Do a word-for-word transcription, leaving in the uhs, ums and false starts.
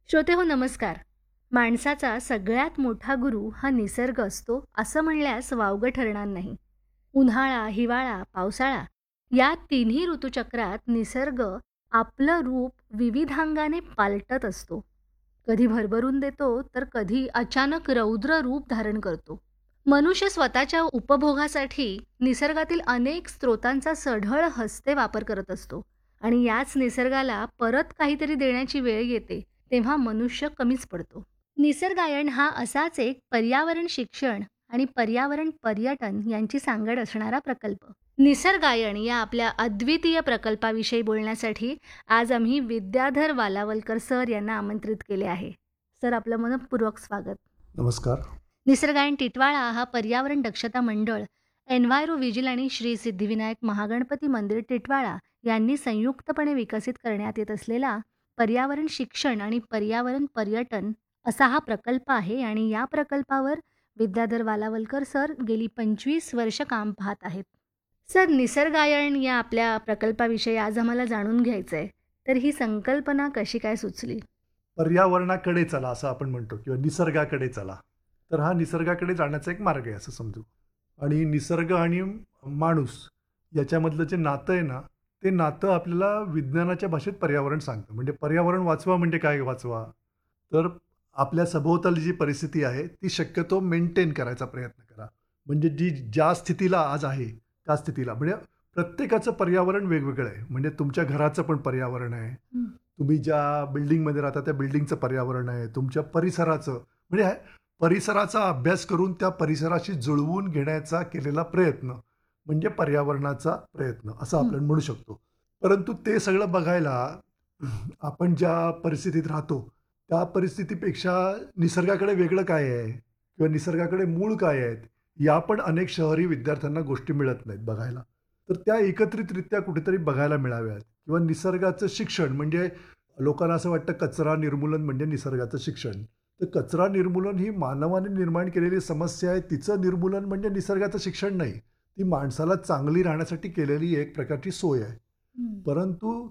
श्रोते हो नमस्कार. माणसाचा सगळ्यात मोठा गुरु हा निसर्ग असतो असं म्हणल्यास वावगं ठरणार नाही. उन्हाळा, हिवाळा, पावसाळा या तिन्ही ऋतुचक्रात निसर्ग आपलं रूप विविधांगाने पालटत असतो. कधी भरभरून देतो तर कधी अचानक रौद्र रूप धारण करतो. मनुष्य स्वतःच्या उपभोगासाठी निसर्गातील अनेक स्रोतांचा सढळ हस्ते वापर करत असतो आणि याच निसर्गाला परत काहीतरी देण्याची वेळ येते तेव्हा मनुष्य कमीच पडतो. निसर्गायन हा असाच एक पर्यावरण शिक्षण आणि पर्यावरण पर्यटन यांची सांगड असणारा प्रकल्प. निसर्गायन या आपल्या अद्वितीय प्रकल्पाविषयी बोलण्यासाठी आज आम्ही विद्याधर वालावलकर सर यांना आमंत्रित केले आहे. सर, आपलं मनपूर्वक स्वागत. नमस्कार. निसर्गायन टिटवाळा हा पर्यावरण दक्षता मंडळ, एन्व्हायरो व्हिजिल आणि श्री सिद्धिविनायक महागणपती मंदिर टिटवाळा यांनी संयुक्तपणे विकसित करण्यात येत असलेला पर्यावरण शिक्षण आणि पर्यावरण पर्यटन असा हा प्रकल्प आहे आणि या प्रकल्पावर विद्याधर वालावलकर सर गेली पंचवीस वर्ष काम पाहत आहेत. सर, निसर्गायन या आपल्या प्रकल्पाविषयी आज आम्हाला जाणून घ्यायचं आहे, तर ही संकल्पना कशी काय सुचली? पर्यावरणाकडे चला असं आपण म्हणतो किंवा निसर्गाकडे चला. तर हा निसर्गाकडे जाण्याचा एक मार्ग आहे असं समजू. आणि निसर्ग आणि माणूस याच्यामधलं जे नातं आहे ना, ते नातं आपल्याला विज्ञानाच्या भाषेत पर्यावरण सांगतं. म्हणजे पर्यावरण वाचवा म्हणजे काय वाचवा? तर आपल्या सभोवताली जी परिस्थिती आहे ती शक्यतो मेंटेन करायचा प्रयत्न करा. म्हणजे जी ज्या स्थितीला आज आहे त्या स्थितीला, म्हणजे प्रत्येकाचं पर्यावरण वेगवेगळं आहे. म्हणजे तुमच्या घराचं पण पर्यावरण आहे, तुम्ही ज्या बिल्डिंगमध्ये राहता त्या बिल्डिंगचं पर्यावरण आहे, तुमच्या परिसराचं, म्हणजे परिसराचा अभ्यास करून त्या परिसराशी जुळवून घेण्याचा केलेला प्रयत्न म्हणजे पर्यावरणाचा प्रयत्न असं आपण म्हणू शकतो. परंतु ते सगळं बघायला आपण ज्या परिस्थितीत राहतो त्या परिस्थितीपेक्षा निसर्गाकडे वेगळं काय आहे किंवा निसर्गाकडे मूळ काय आहेत या पण अनेक शहरी विद्यार्थ्यांना गोष्टी मिळत नाहीत बघायला. तर त्या एकत्रितरित्या कुठेतरी बघायला मिळाव्यात. किंवा निसर्गाचं शिक्षण म्हणजे लोकांना असं वाटतं कचरा निर्मूलन म्हणजे निसर्गाचं शिक्षण. तर कचरा निर्मूलन ही मानवाने निर्माण केलेली समस्या आहे, तिचं निर्मूलन म्हणजे निसर्गाचं शिक्षण नाही. ती माणसाला चांगली राहण्यासाठी केलेली एक प्रकारची सोय आहे. परंतु